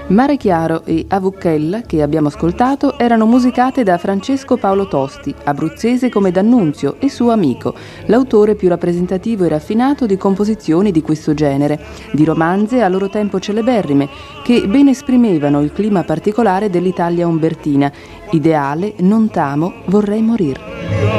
Mare Chiaro e Avucchella, che abbiamo ascoltato, erano musicate da Francesco Paolo Tosti, abruzzese come D'Annunzio, e suo amico, l'autore più rappresentativo e raffinato di composizioni di questo genere, di romanze a loro tempo celeberrime, che ben esprimevano il clima particolare dell'Italia umbertina. Ideale, non t'amo, vorrei morir.